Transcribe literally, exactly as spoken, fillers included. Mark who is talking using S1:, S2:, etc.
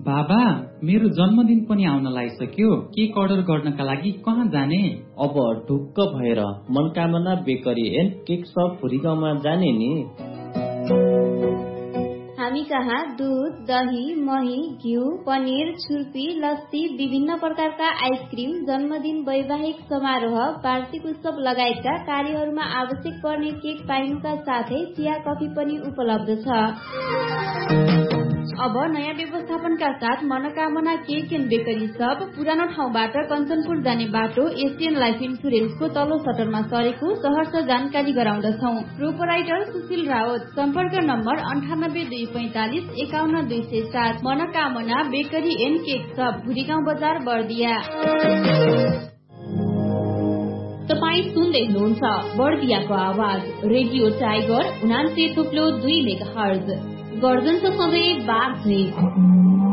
S1: बाबा, मेरो जन्मदिन पनि आउन लागिसक्यो। केक अर्डर गर्नका लागि कहाँ जाने?
S2: अब ढुक्क भएर Manakamana bakery and cake shop भुरीगाउँमा जाने नि।
S3: हामी कहाँ दूध, दही, मही, घिउ, पनिर, छुर्पी, लस्सी, विभिन्न प्रकारका आइसक्रिम, जन्मदिन, वैवाहिक समारोह, वार्षिक उत्सव लगायतका कार्यहरूमा आवश्यक पर्ने केक पाइनुका साथै चिया कफी पनि उपलब्ध छ। अब नयाँ व्यवस्थापनका साथ मनोकामना केक एन्ड बेकरी सप पुरानो ठाउँबाट कञ्चनपुर जाने बाटो एसियन लाइफ इन्सुरेन्सको तल्लो सटरमा सरेको सहर्ष जानकारी गराउँदछौ। प्रोपराइटर सुशील रावत। सम्पर्क नम्बर अन्ठानब्बे दुई पैंतालिस एकाउन्न दुई सय सात। मनोकामना bakery and cake shop, Bhurigaun बजार, बर्दिया। तपाई सुन्दै हुनुहुन्छ बर्दियाको आवाज रेडियो टाइगर उनान्से थुप्लो दुई मेगा हर्ज। गर्जनको सधैँ बाघ